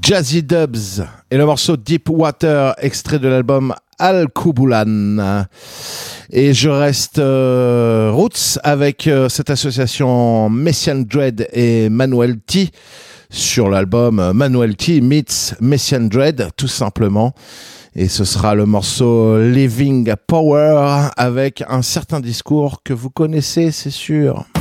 Jazzy Dubs et le morceau Deep Water, extrait de l'album Al-Kubulan. Et je reste roots avec cette association Messian Dread et Manuel T sur l'album Manuel T meets Messian Dread, tout simplement. Et ce sera le morceau Living Power avec un certain discours que vous connaissez, c'est sûr.